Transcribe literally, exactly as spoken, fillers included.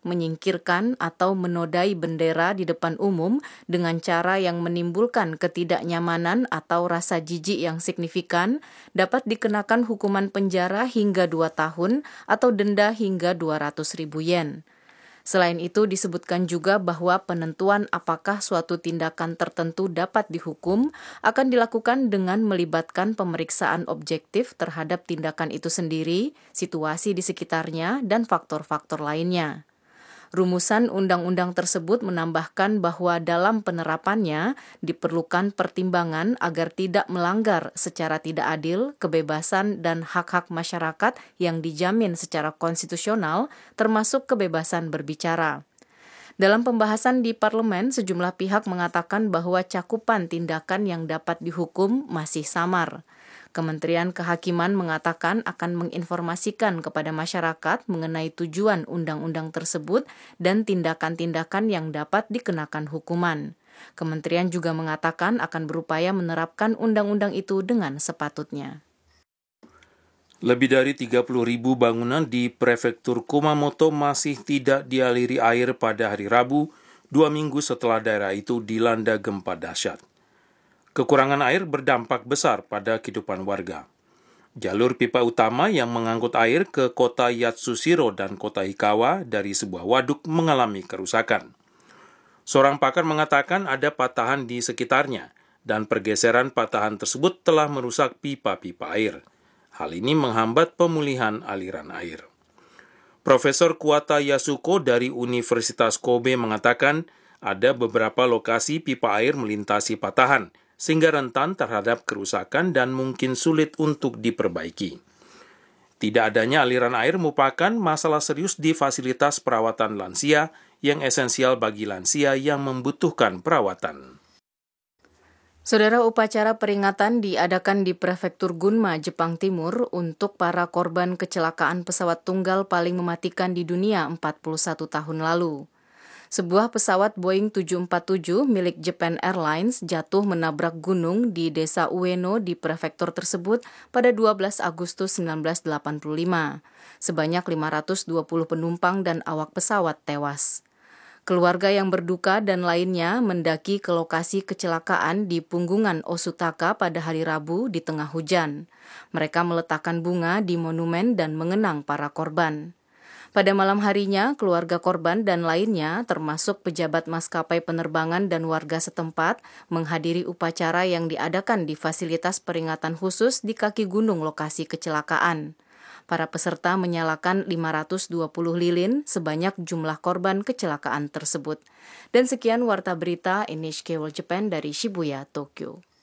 menyingkirkan atau menodai bendera di depan umum dengan cara yang menimbulkan ketidaknyamanan atau rasa jijik yang signifikan dapat dikenakan hukuman penjara hingga dua tahun atau denda hingga dua ratus ribu yen. Selain itu disebutkan juga bahwa penentuan apakah suatu tindakan tertentu dapat dihukum akan dilakukan dengan melibatkan pemeriksaan objektif terhadap tindakan itu sendiri, situasi di sekitarnya, dan faktor-faktor lainnya. Rumusan undang-undang tersebut menambahkan bahwa dalam penerapannya diperlukan pertimbangan agar tidak melanggar secara tidak adil kebebasan dan hak-hak masyarakat yang dijamin secara konstitusional, termasuk kebebasan berbicara. Dalam pembahasan di parlemen, sejumlah pihak mengatakan bahwa cakupan tindakan yang dapat dihukum masih samar. Kementerian Kehakiman mengatakan akan menginformasikan kepada masyarakat mengenai tujuan undang-undang tersebut dan tindakan-tindakan yang dapat dikenakan hukuman. Kementerian juga mengatakan akan berupaya menerapkan undang-undang itu dengan sepatutnya. Lebih dari tiga puluh ribu bangunan di Prefektur Kumamoto masih tidak dialiri air pada hari Rabu, dua minggu setelah daerah itu dilanda gempa dahsyat. Kekurangan air berdampak besar pada kehidupan warga. Jalur pipa utama yang mengangkut air ke kota Yatsushiro dan kota Hikawa dari sebuah waduk mengalami kerusakan. Seorang pakar mengatakan ada patahan di sekitarnya, dan pergeseran patahan tersebut telah merusak pipa-pipa air. Hal ini menghambat pemulihan aliran air. Profesor Kuwata Yasuko dari Universitas Kobe mengatakan ada beberapa lokasi pipa air melintasi patahan, sehingga rentan terhadap kerusakan dan mungkin sulit untuk diperbaiki. Tidak adanya aliran air merupakan masalah serius di fasilitas perawatan lansia yang esensial bagi lansia yang membutuhkan perawatan. Saudara, upacara peringatan diadakan di Prefektur Gunma, Jepang Timur untuk para korban kecelakaan pesawat tunggal paling mematikan di dunia empat puluh satu tahun lalu. Sebuah pesawat Boeing tujuh empat tujuh milik Japan Airlines jatuh menabrak gunung di desa Ueno di prefektur tersebut pada dua belas Agustus seribu sembilan ratus delapan puluh lima. Sebanyak lima ratus dua puluh penumpang dan awak pesawat tewas. Keluarga yang berduka dan lainnya mendaki ke lokasi kecelakaan di Punggungan Osutaka pada hari Rabu di tengah hujan. Mereka meletakkan bunga di monumen dan mengenang para korban. Pada malam harinya, keluarga korban dan lainnya, termasuk pejabat maskapai penerbangan dan warga setempat, menghadiri upacara yang diadakan di fasilitas peringatan khusus di kaki gunung lokasi kecelakaan. Para peserta menyalakan lima ratus dua puluh lilin sebanyak jumlah korban kecelakaan tersebut. Dan sekian Warta Berita N H K World Japan dari Shibuya, Tokyo.